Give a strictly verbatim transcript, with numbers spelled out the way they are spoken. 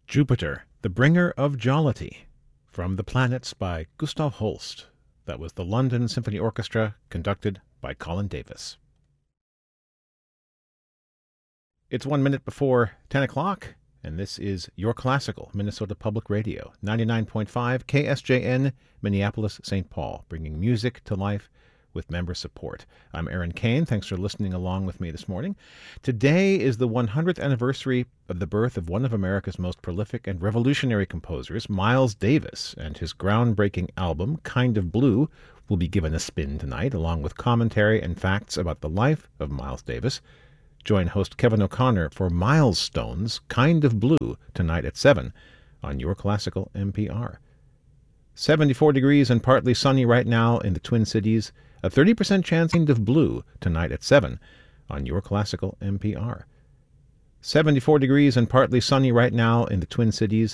Jupiter, the Bringer of Jollity, from The Planets by Gustav Holst. That was the London Symphony Orchestra, conducted by Colin Davis. It's one minute before ten o'clock, and this is Your Classical, Minnesota Public Radio, ninety-nine point five K S J N, Minneapolis, Saint Paul, bringing music to life with member support. I'm Aaron Kane. Thanks for listening along with me this morning. Today is the one hundredth anniversary of the birth of one of America's most prolific and revolutionary composers, Miles Davis, and his groundbreaking album, Kind of Blue, will be given a spin tonight, along with commentary and facts about the life of Miles Davis. Join host Kevin O'Connor for Milestones, Kind of Blue, tonight at seven on Your Classical N P R. seventy-four degrees and partly sunny right now in the Twin Cities. A thirty percent chance of blue tonight at seven on Your Classical N P R. seventy-four degrees and partly sunny right now in the Twin Cities.